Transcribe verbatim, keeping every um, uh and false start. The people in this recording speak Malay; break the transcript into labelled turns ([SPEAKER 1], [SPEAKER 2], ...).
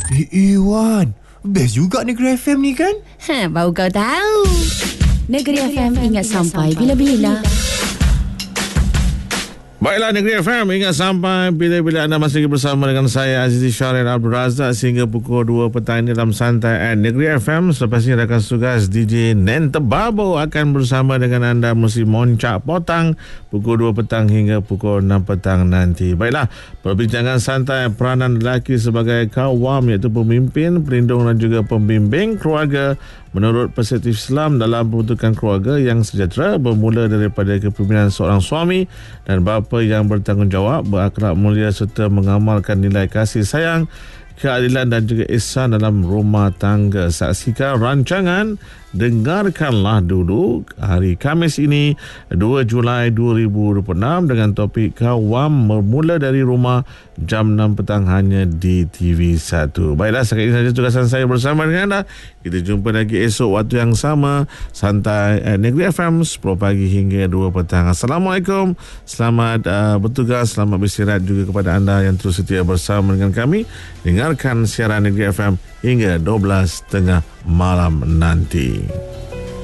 [SPEAKER 1] Eh, Iwan, best juga Negeri F M ni kan?
[SPEAKER 2] Ha, baru kau tahu. Negeri F M ingat sampai bila-bila.
[SPEAKER 3] Baiklah, Negeri F M ingat sampai bila-bila. Anda masih bersama dengan saya Azizi Syaril Abdul Razak sehingga pukul dua petang ini dalam Santai at Negeri F M. Selepas ini rakan tugas D J Nenta Babo akan bersama dengan anda mesti moncak potang pukul dua petang hingga pukul enam petang nanti. Baiklah, perbincangan santai peranan lelaki sebagai kawam iaitu pemimpin, pelindung dan juga pembimbing keluarga menurut perspektif Islam dalam pembentukan keluarga yang sejahtera bermula daripada kepimpinan seorang suami dan bapa yang bertanggungjawab, berakhlak mulia serta mengamalkan nilai kasih sayang, keadilan dan juga ihsan dalam rumah tangga. Saksikan rancangan Dengarkanlah Dulu hari Khamis ini dua Julai dua ribu dua puluh enam dengan topik Kawam bermula dari rumah jam enam petang hanya di T V satu. Baiklah, sekali ini saja tugasan saya bersama dengan anda. Kita jumpa lagi esok waktu yang sama, Santai at Negeri F M sepuluh pagi hingga dua petang. Assalamualaikum, selamat uh, bertugas, selamat beristirahat juga kepada anda yang terus setia bersama dengan kami. Dengarkan siaran Negeri F M hingga dua belas tiga puluh malam nanti.